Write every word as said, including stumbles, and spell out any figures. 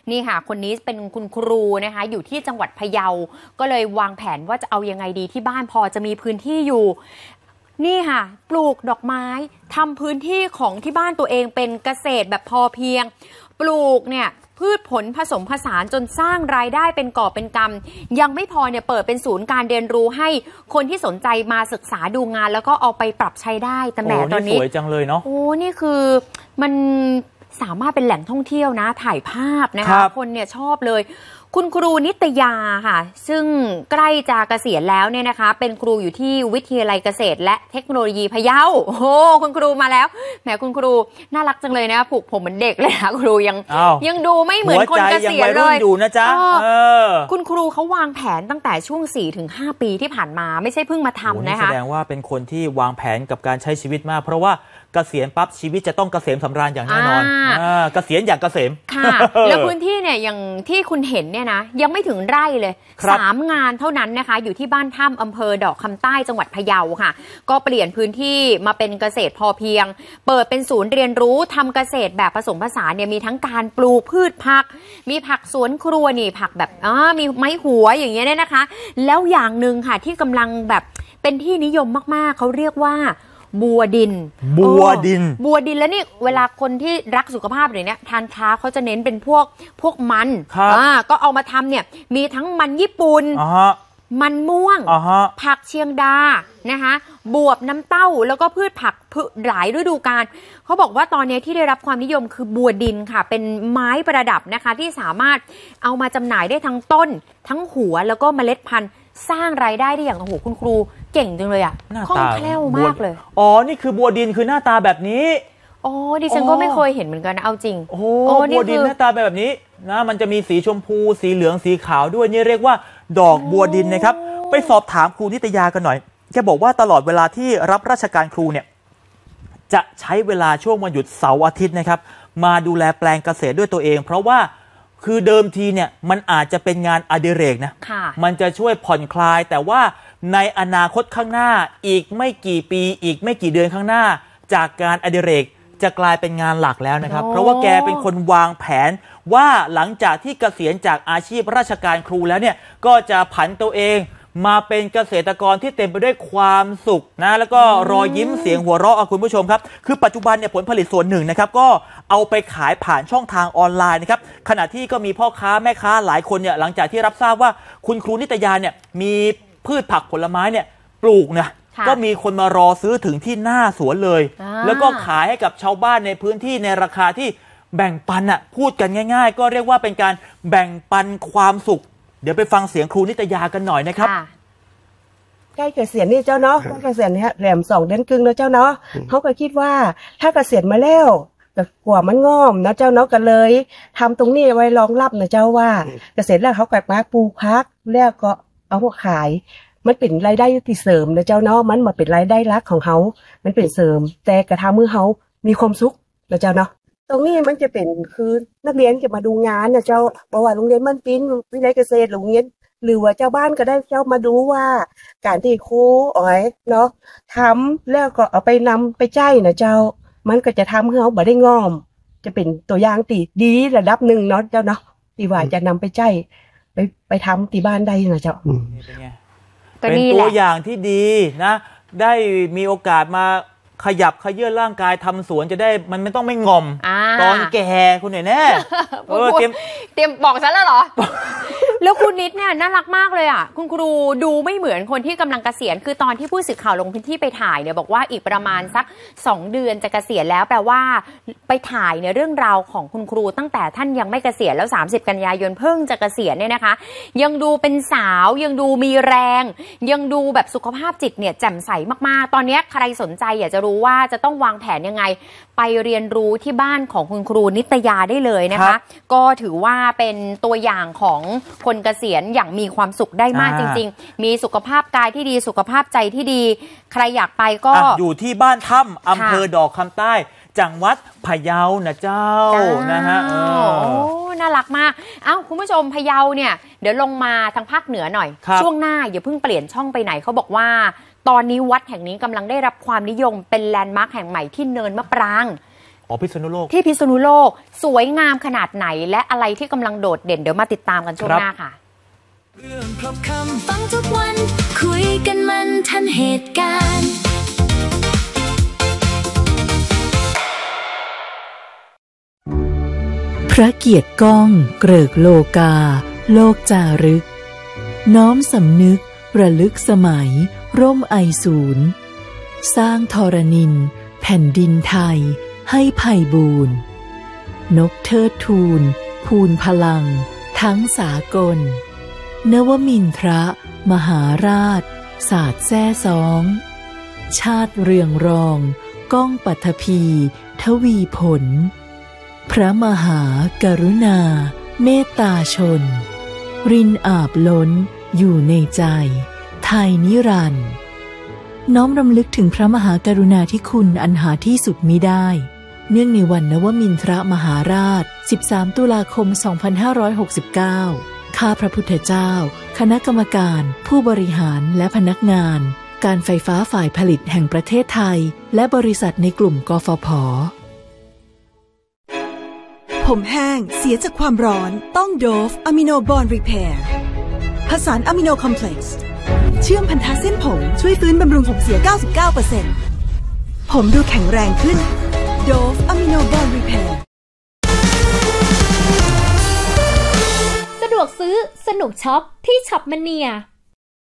นี่ค่ะคนนี้เป็นคุณครูนะคะอยู่ที่จังหวัดพะเยาก็เลยวางแผนว่าจะเอายังไงดีที่บ้านพอจะมีพื้นที่อยู่นี่ค่ะปลูกดอกไม้ทำพื้นที่ของที่บ้านตัวเองเป็นเกษตรแบบพอเพียงปลูกเนี่ยพืชผลผสมผสานจนสร้างรายได้เป็นกอบเป็นกำยังไม่พอเนี่ยเปิดเป็นศูนย์การเรียนรู้ให้คนที่สนใจมาศึกษาดูงานแล้วก็เอาไปปรับใช้ได้แต่แหมตอนนี้สวยจังเลยเนาะโอ้นี่คือมันสามารถเป็นแหล่งท่องเที่ยวนะถ่ายภาพนะคะคนเนี่ยชอบเลยคุณครูนิตยาค่ะซึ่งใกล้จะเกษียณแล้วเนี่ยนะคะเป็นครูอยู่ที่วิทยาลัยเกษตรและเทคโนโลยีพะเยาโอ้โหคุณครูมาแล้วแหมคุณครูน่ารักจังเลยนะผูกผมเหมือนเด็กเลยนะครูยังยังดูไม่เหมือนคนเกษียณเลยดูนะจ๊ะคุณครูเขาวางแผนตั้งแต่ช่วง สี่ถึงห้า ปีที่ผ่านมาไม่ใช่เพิ่งมาทำนะคะแสดงว่าเป็นคนที่วางแผนกับการใช้ชีวิตมากเพราะว่าเกษียณปั๊บชีวิตจะต้องเกษมสำราญอย่างแน่นอนเกษียณอย่างเกษมค่ะแล้วพื้นที่เนี่ยอย่างที่คุณเห็นเนี่ยนะยังไม่ถึงไร่เลยสามงานเท่านั้นนะคะอยู่ที่บ้านถ้ำอำเภอดอกคำใต้จังหวัดพะเยาค่ะก็เปลี่ยนพื้นที่มาเป็นเกษตรพอเพียงเปิดเป็นศูนย์เรียนรู้ทำเกษตรแบบผสมผสานเนี่ยมีทั้งการปลูกพืชผักมีผักสวนครัวนี่ผักแบบอ่ามีไม้หัวอย่างเงี้ยเนี่ยนะคะแล้วอย่างหนึ่งค่ะที่กำลังแบบเป็นที่นิยมมากๆเขาเรียกว่าบัวดินบัวดินบัวดินแล้วนี่เวลาคนที่รักสุขภาพอย่างเนี้ยทานค้าเขาจะเน้นเป็นพวกพวกมันอ่าก็เอามาทำเนี่ยมีทั้งมันญี่ปุ่นมันม่วงผักเชียงดานะคะบวบน้ำเต้าแล้วก็พืชผักหลายฤดูกาลเขาบอกว่าตอนนี้ที่ได้รับความนิยมคือบัวดินค่ะเป็นไม้ประดับนะคะที่สามารถเอามาจำหน่ายได้ทั้งต้นทั้งหัวแล้วก็เมล็ดพันธุ์สร้างรายได้ได้อย่างโอ้โหคุณครูเก่งจังเลยอ่ะคล่องแคล่วมากเลยอ๋อนี่คือบัวดินคือหน้าตาแบบนี้อ๋อดิฉันก็ไม่เคยเห็นเหมือนกันนะเอาจริงโอ้บัวดินหน้าตาแบบนี้นะมันจะมีสีชมพูสีเหลืองสีขาวด้วยนี่เรียกว่าดอกบัวดินนะครับไปสอบถามครูนิตยากันหน่อยแกบอกว่าตลอดเวลาที่รับราชการครูเนี่ยจะใช้เวลาช่วงวันหยุดเสาร์อาทิตย์นะครับมาดูแลแปลงเกษตรด้วยตัวเองเพราะว่าคือเดิมทีเนี่ยมันอาจจะเป็นงานอดิเรกนะมันจะช่วยผ่อนคลายแต่ว่าในอนาคตข้างหน้าอีกไม่กี่ปีอีกไม่กี่เดือนข้างหน้าจากการอดิเรกจะกลายเป็นงานหลักแล้วนะครับเพราะว่าแกเป็นคนวางแผนว่าหลังจากที่เกษียณจากอาชีพราชการครูแล้วเนี่ยก็จะผันตัวเองมาเป็นเกษตรกรที่เต็มไปด้วยความสุขนะแล้วก็รอยยิ้มเสียงหัวเราะคุณผู้ชมครับคือปัจจุบันเนี่ยผลผลิตส่วนหนึ่งนะครับก็เอาไปขายผ่านช่องทางออนไลน์นะครับขณะที่ก็มีพ่อค้าแม่ค้าหลายคนเนี่ยหลังจากที่รับทราบว่าคุณครูนิตยาเนี่ยมีพืชผักผลไม้เนี่ยปลูกนะก็มีคนมารอซื้อถึงที่หน้าสวนเลยแล้วก็ขายให้กับชาวบ้านในพื้นที่ในราคาที่แบ่งปันอ่ะพูดกันง่ายๆก็เรียกว่าเป็นการแบ่งปันความสุขเดี๋ยวไปฟังเสียงครูนิตยากันหน่อยนะครับใกล้เกษียณนี่เจ้าเนาะใกล้เกษียณเนี่ยแหลมสองเดือนครึ่งแล้วเจ้าเนาะเขาก็คิดว่าถ้าเกษียณมาแล้วแต่กว่ามันงอมนะเจ้าเนาะกันเลยทำตรงนี้ไว้รองรับนะเจ้าว่าเกษียณแล้วเขากลับมาปลูกพักแล้วก็เอาพวกขายมันเป็นรายได้ที่เสริมนะเจ้าเนาะมันมาเป็นรายได้หลักของเขามันเป็นเสริมแต่กระทำมือเขามีความสุขนะเจ้าเนาะตรงนี้มันจะเป็นคือนักเรียนจะมาดูงานนะเจ้าเพราะว่าโรงเรียนมันปิ้นวิทยาลัยเกษตรโรงเรียนหรือว่าเจ้าบ้านก็ได้เจ้ามาดูว่าการที่ครูอ๋อยเนาะทำแล้วก็เอาไปนำไปใจนะเจ้ามันก็จะทำให้เขาบ่ได้งอมจะเป็นตัวอย่างตีดีระดับหนึ่งเนาะเจ้าเนาะที่ว่าจะนำไปใจไปไปทำที่บ้านได้นะเจ้าเป็นตัวอย่างที่ดีนะได้มีโอกาสมาขยับขยื่นร่างกายทำสวนจะได้มันไม่ต้องไม่งอมตอนแก่คุณเนี่ยแน่เออเตรียมเตรียมบอกฉันแล้วเหรอ แล้วคุณนิดเนี่ยน่ารักมากเลยอ่ะคุณครูดูไม่เหมือนคนที่กำลังเกษียณคือตอนที่ผู้สื่อข่าวลงพื้นที่ไปถ่ายเนี่ยบอกว่าอีกประมาณสักสองเดือนจะเกษียณแล้วแปลว่าไปถ่ายในเรื่องราวของคุณครูตั้งแต่ท่านยังไม่เกษียณแล้วสามสิบกันยายนเพิ่งจะเกษียณเนี่ยนะคะยังดูเป็นสาวยังดูมีแรงยังดูแบบสุขภาพจิตเนี่ยแจ่มใสมากๆตอนนี้ใครสนใจอยากจะรู้ว่าจะต้องวางแผนยังไงไปเรียนรู้ที่บ้านของคุณครูนิตยาได้เลยนะคะก็ถือว่าเป็นตัวอย่างของคนเกษียณอย่างมีความสุขได้มากจริงๆมีสุขภาพกายที่ดีสุขภาพใจที่ดีใครอยากไปก็อยู่ที่บ้านถ้ำอำเภอดอกคำใต้จังหวัดพะเยานะเจ้านะฮะโอ้น่ารักมากเอ้าคุณผู้ชมพะเยาเนี่ยเดี๋ยวลงมาทางภาคเหนือหน่อยช่วงหน้าอย่าเพิ่งเปลี่ยนช่องไปไหนเขาบอกว่าตอนนี้วัดแห่งนี้กำลังได้รับความนิยมเป็นแลนด์มาร์คแห่งใหม่ที่เนินมะปรางอ๋อพิษณุโลกที่พิษณุโลกสวยงามขนาดไหนและอะไรที่กำลังโดดเด่นเดี๋ยวมาติดตามกันช่วงหน้าค่ะเรื่องครบคำฟังทุกวันคุยกันมันทันเหตุการณ์พระเกียรติก้องเกริกโลกาโลกจารึกน้อมสำนึกระลึกสมัยร่มไอศูนย์สร้างธรณินแผ่นดินไทยให้ไพบูรณ์นกเทิดทูลภูนพลังทั้งสากลนวมินทรมหาราชศาสตร์แซ่ซ้องชาติเรืองรองก้องปัทภีทวีผลพระมหากรุณาเมตตาชนรินอาบล้นอยู่ในใจไทยนิรันดร์น้อมรำลึกถึงพระมหากรุณาธิคุณอันหาที่สุดมิได้เนื่องในวันนวมินทรมหาราชสิบสามตุลาคมสองพันห้าร้อยหกสิบเก้าข้าพระพุทธเจ้าคณะกรรมการผู้บริหารและพนักงานการไฟฟ้าฝ่ายผลิตแห่งประเทศไทยและบริษัทในกลุ่มกฟผ. ผมแห้งเสียจากความร้อนต้องโดฟอะมิโนบอนรีเพร์ผสานอะมิโนคอมเพล็กซ์เชื่อมพันธะเส้นผมช่วยฟื้นบำรุงผมเสีย เก้าสิบเก้าเปอร์เซ็นต์ ผมดูแข็งแรงขึ้นโดฟอะมิโนบอนรีเพร์สะดวกซื้อสนุกช็อปที่ช็อปมะเนีย